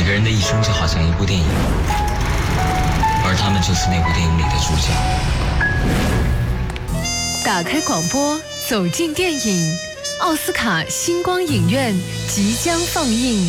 个人的一生就好像一部电影，而他们就是那部电影里的主角。 打开广播，走进电影，奥斯卡星光影院即将放映。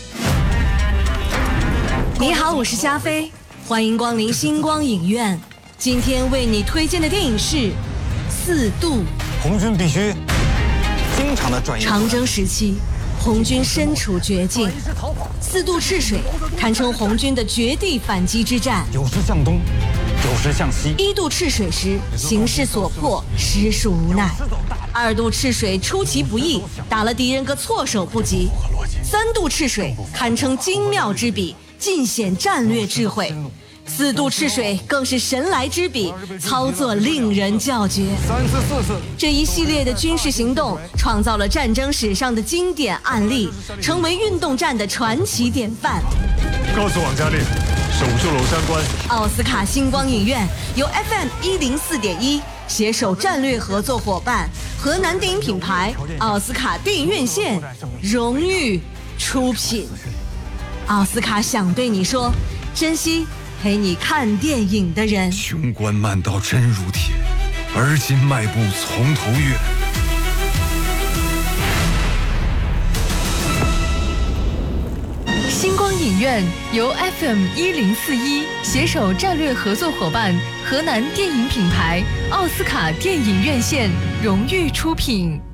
你好，我是加菲，欢迎光临星光影院。今天为你推荐的电影是《4度》。 红军必须经常的转移。 长征时期，红军身处绝境，4渡赤水堪称红军的绝地反击之战。 有时向东，有时向西。 1渡赤水时，形势所迫，实属无奈。2渡赤水出其不意，打了敌人个措手不及。3渡赤水堪称精妙之笔，尽显战略智慧。4渡赤水更是神来之笔，操作令人叫绝。 3次4次， 这一系列的军事行动创造了战争史上的经典案例，成为运动战的传奇典范。 告诉王嘉令，守住娄山关。 奥斯卡星光影院由 FM104.1携手战略合作伙伴河南电影品牌奥斯卡电影院线荣誉出品。奥斯卡想对你说，珍惜陪你看电影的人。 雄关漫道真如铁，而今迈步从头越。 星光影院由 FM1041携手战略合作伙伴河南电影品牌奥斯卡电影院线荣誉出品。